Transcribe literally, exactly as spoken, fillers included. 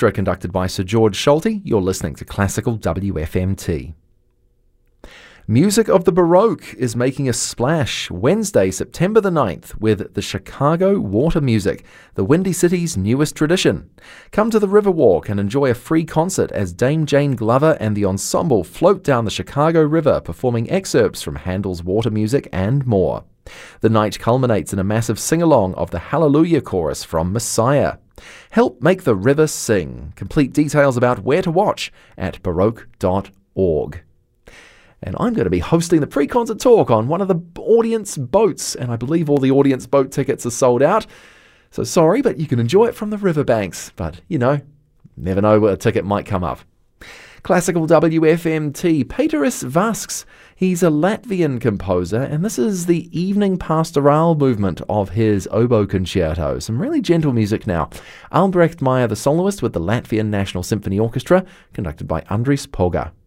Orchestra conducted by Sir George Solti. You're listening to Classical W F M T. Music of the Baroque is making a splash Wednesday, September the ninth, with the Chicago Water Music, the Windy City's newest tradition. Come to the Riverwalk and enjoy a free concert as Dame Jane Glover and the ensemble float down the Chicago River, performing excerpts from Handel's Water Music and more. The night culminates in a massive sing-along of the Hallelujah Chorus from Messiah. Help make the river sing. Complete details about where to watch at baroque dot org. And I'm going to be hosting the pre-concert talk on one of the audience boats, and I believe all the audience boat tickets are sold out. So sorry, but you can enjoy it from the riverbanks. But, you know, never know where a ticket might come up. Classical W F M T, Peteris Vasks. He's a Latvian composer, and this is the evening pastoral movement of his oboe concerto. Some really gentle music now. Albrecht Meyer, the soloist with the Latvian National Symphony Orchestra, conducted by Andris Poga.